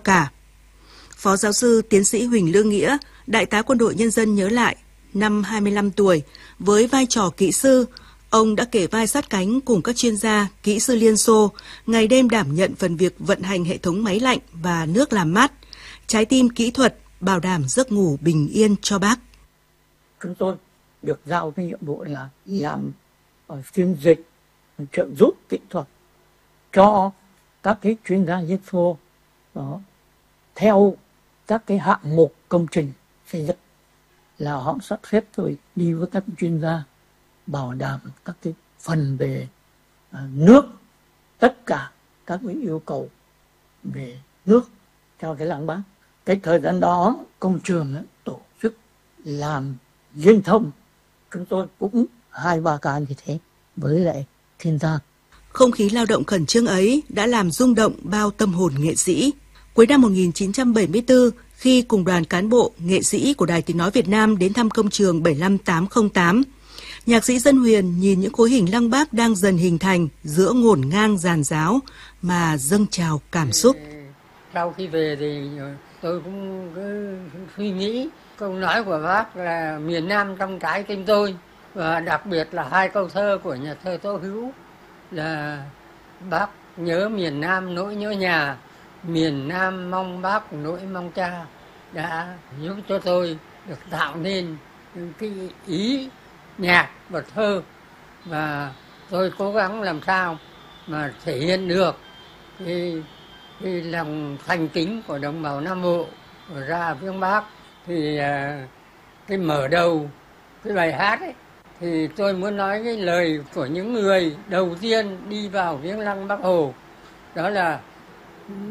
cả. Phó giáo sư tiến sĩ Huỳnh Lương Nghĩa, Đại tá Quân đội Nhân dân nhớ lại, năm 25 tuổi, với vai trò kỹ sư, ông đã kề vai sát cánh cùng các chuyên gia, kỹ sư Liên Xô, ngày đêm đảm nhận phần việc vận hành hệ thống máy lạnh và nước làm mát, trái tim kỹ thuật, bảo đảm giấc ngủ bình yên cho bác. Chúng tôi được giao cái nhiệm vụ là làm phiên dịch, trợ giúp kỹ thuật cho các cái chuyên gia Liên Xô đó, theo các cái hạng mục công trình xây dựng, là họ sắp xếp rồi đi với các chuyên gia bảo đảm các cái phần về nước, tất cả các cái yêu cầu về nước cho cái làng Bác. Cái thời gian đó công trường tổ chức làm liên thông, chúng tôi cũng 2-3 ca như thế với lại chuyên gia. Không khí lao động khẩn trương ấy đã làm rung động bao tâm hồn nghệ sĩ. Cuối năm 1974, khi cùng đoàn cán bộ, nghệ sĩ của Đài Tiếng Nói Việt Nam đến thăm công trường 75808, nhạc sĩ Dân Huyền nhìn những khối hình Lăng Bác đang dần hình thành giữa ngổn ngang giàn giáo mà dâng trào cảm xúc. Sau khi về thì tôi cũng cứ suy nghĩ câu nói của bác là miền Nam trong trái tim tôi, và đặc biệt là 2 câu thơ của nhà thơ Tố Hữu là bác nhớ miền Nam nỗi nhớ nhà, miền Nam mong bác nỗi mong cha, đã giúp cho tôi được tạo nên những cái ý nhạc và thơ, và tôi cố gắng làm sao mà thể hiện được cái lòng thành kính của đồng bào Nam Bộ ra viếng Bác. Thì cái mở đầu cái bài hát ấy, thì tôi muốn nói cái lời của những người đầu tiên đi vào viếng lăng Bác Hồ, đó là